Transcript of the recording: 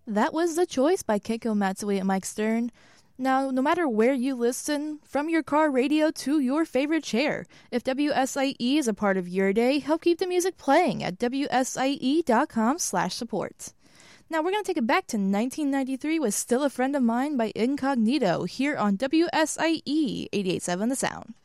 That was The Choice by Keiko Matsui and Mike Stern. Now, no matter where you listen, from your car radio to your favorite chair, if WSIE is a part of your day, help keep the music playing at WSIE.com/support. Now, we're going to take it back to 1993 with Still a Friend of Mine by Incognito here on WSIE 88.7 The Sound.